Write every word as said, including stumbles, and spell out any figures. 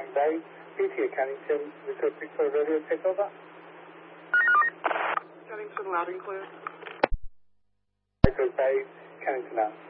Bay, P T at Cannington, Victor Victor Radio takeover. Cannington, loud and clear. Victor Bay, Cannington out.